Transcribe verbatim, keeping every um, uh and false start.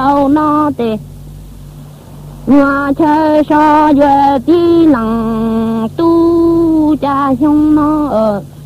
đâu nó tê nhà chơi so về tí nặng tu cha không nó ở